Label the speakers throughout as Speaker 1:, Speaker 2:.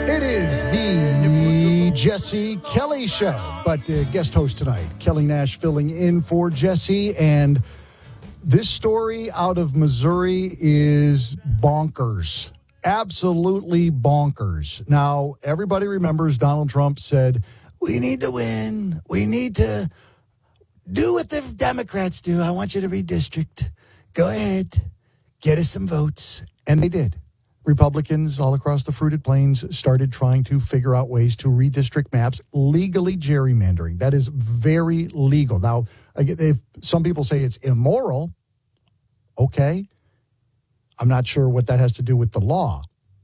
Speaker 1: It is the Jesse Kelly Show, but guest host tonight, Kelly Nash filling in for Jesse, and this story out of Missouri is bonkers. Absolutely bonkers. Now, everybody remembers Donald Trump said, we need to win. We need to do what the Democrats do. I want you to redistrict. Go ahead. Get us some votes. And they did. Republicans all across the fruited plains started trying to figure out ways to redistrict maps, legally gerrymandering. That is very legal. Now, if some people say it's immoral, okay. I'm not sure what that has to do with the law.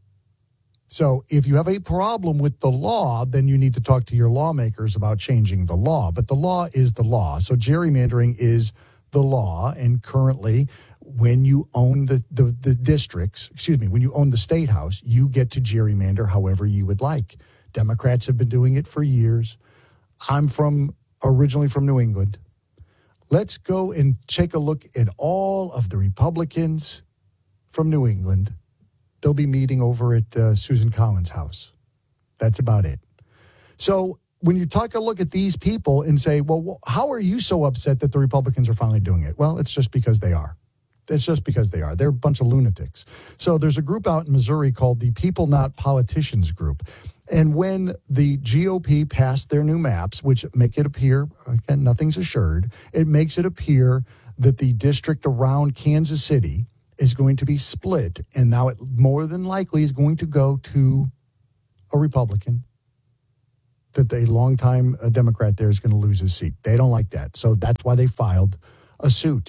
Speaker 1: So if you have a problem with the law, then you need to talk to your lawmakers about changing the law. But the law is the law. So gerrymandering is the law. And currently, when you own the districts, when you own the state house, you get to gerrymander however you would like. Democrats have been doing it for years. I'm originally from New England. Let's go and take a look at all of the Republicans from New England. They'll be meeting over at Susan Collins' house. That's about it. So when you take a look at these people and say, well, how are you so upset that the Republicans are finally doing it? Well, it's just because they are. It's just because they are. They're a bunch of lunatics. So there's a group out in Missouri called the People Not Politicians Group. And when the GOP passed their new maps, which make it appear, again, nothing's assured, it makes it appear that the district around Kansas City is going to be split. And now it more than likely is going to go to a Republican. That a longtime Democrat there is going to lose his seat. They don't like that. So that's why they filed a suit.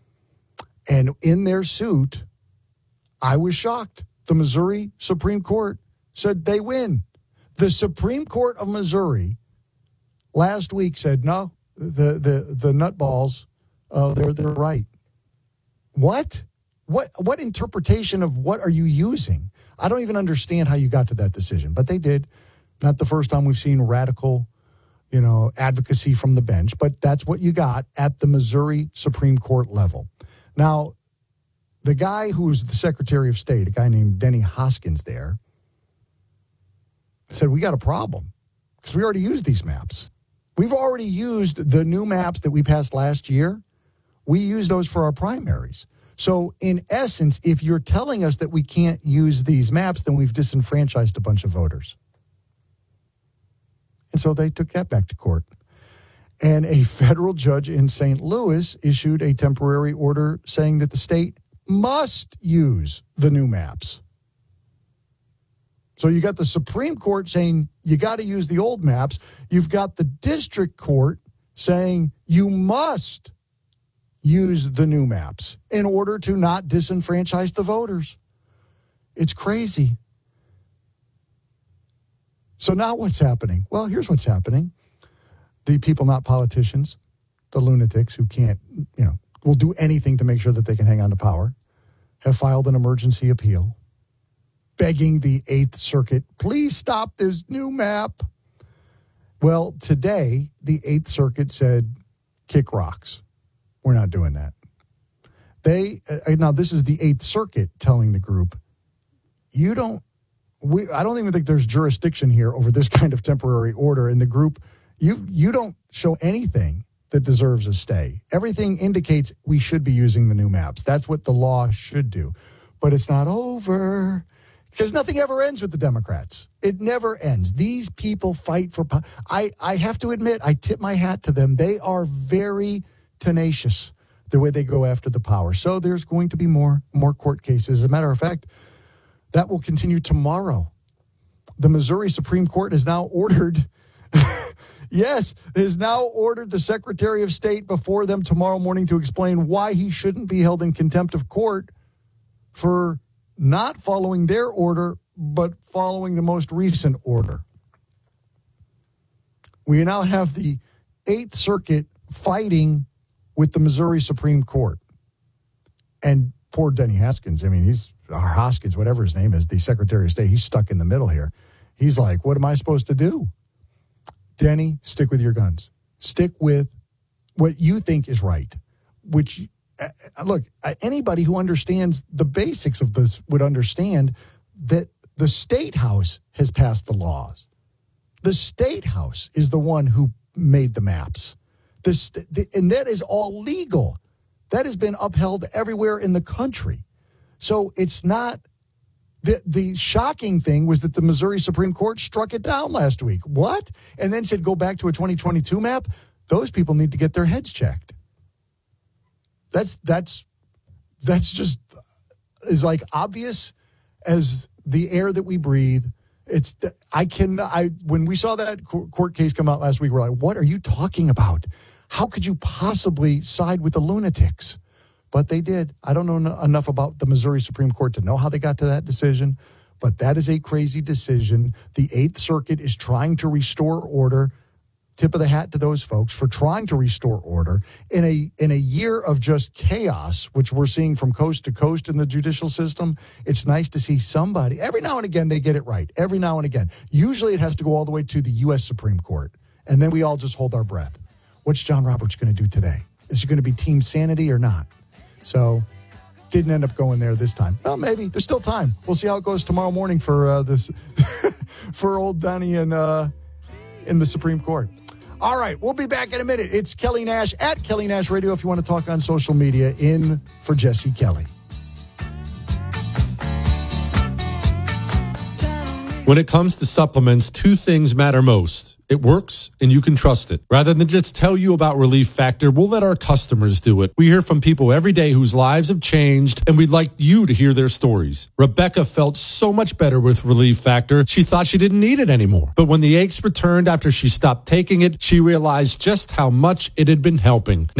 Speaker 1: And in their suit, I was shocked. The Missouri Supreme Court said they win. The Supreme Court of Missouri last week said, no, the nutballs, they're right. What? What interpretation of what are you using? I don't even understand how you got to that decision, but they did. Not the first time we've seen radical, advocacy from the bench, but that's what you got at the Missouri Supreme Court level. Now, the guy who's the Secretary of State, a guy named Denny Hoskins there, said, we got a problem because we already used these maps. We've already used the new maps that we passed last year. We use those for our primaries. So in essence, if you're telling us that we can't use these maps, then we've disenfranchised a bunch of voters. And so they took that back to court. And a federal judge in St. Louis issued a temporary order saying that the state must use the new maps. So you got the Supreme Court saying you got to use the old maps. You've got the district court saying you must use the new maps in order to not disenfranchise the voters. It's crazy. So now what's happening? Well, here's what's happening. The people, not politicians, the lunatics who can't, will do anything to make sure that they can hang on to power, have filed an emergency appeal, begging the Eighth Circuit, please stop this new map. Well, today, the Eighth Circuit said, kick rocks. We're not doing that. Now this is the Eighth Circuit telling the group, I don't even think there's jurisdiction here over this kind of temporary order. And the group, you don't show anything that deserves a stay. Everything indicates we should be using the new maps. That's what the law should do. But it's not over because nothing ever ends with the Democrats. It never ends. These people fight for power. I have to admit, I tip my hat to them. They are very tenacious the way they go after the power. So there's going to be more court cases. As a matter of fact, that will continue tomorrow. The Missouri Supreme Court has now ordered, has now ordered the Secretary of State before them tomorrow morning to explain why he shouldn't be held in contempt of court for not following their order, but following the most recent order. We now have the Eighth Circuit fighting with the Missouri Supreme Court. And poor Denny Hoskins, Hoskins, whatever his name is, the Secretary of State, he's stuck in the middle here. He's like, what am I supposed to do? Denny, stick with your guns. Stick with what you think is right, which, look, anybody who understands the basics of this would understand that The State House has passed the laws. The State House is the one who made the maps. And that is all legal. That has been upheld everywhere in the country. So it's not, the shocking thing was that the Missouri Supreme Court struck it down last week. What? And then said go back to a 2022 map? Those people need to get their heads checked. That's just as like obvious as the air that we breathe. When we saw that court case come out last week, we're like, what are you talking about? How could you possibly side with the lunatics? But they did. I don't know enough about the Missouri Supreme Court to know how they got to that decision, but that is a crazy decision. The Eighth Circuit is trying to restore order. Tip of the hat to those folks for trying to restore order in a year of just chaos, which we're seeing from coast to coast in the judicial system. It's nice to see somebody. Every now and again, they get it right. Every now and again. Usually it has to go all the way to the U.S. Supreme Court, and then we all just hold our breath. What's John Roberts going to do today? Is it going to be team sanity or not? So didn't end up going there this time. Well, maybe. There's still time. We'll see how it goes tomorrow morning for this for old Donnie in the Supreme Court. All right, we'll be back in a minute. It's Kelly Nash at Kelly Nash Radio if you want to talk on social media. In for Jesse Kelly.
Speaker 2: When it comes to supplements, two things matter most. It works, and you can trust it. Rather than just tell you about Relief Factor, we'll let our customers do it. We hear from people every day whose lives have changed, and we'd like you to hear their stories. Rebecca felt so much better with Relief Factor, she thought she didn't need it anymore. But when the aches returned after she stopped taking it, she realized just how much it had been helping.